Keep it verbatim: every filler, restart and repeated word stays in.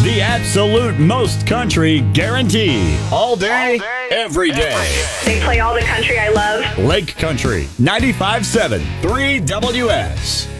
The absolute most country guarantee. All day, All day, every day. They play all the country I love. Lake Country ninety-five point seven, three W S.